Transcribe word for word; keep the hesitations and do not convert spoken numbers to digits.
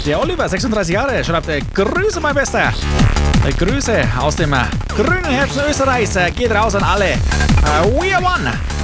Der Oliver, sechsunddreißig Jahre, schreibt äh, Grüße, mein Bester. Äh, Grüße aus dem äh, grünen Herzen Österreichs. Äh, geht raus an alle. Äh, we are one.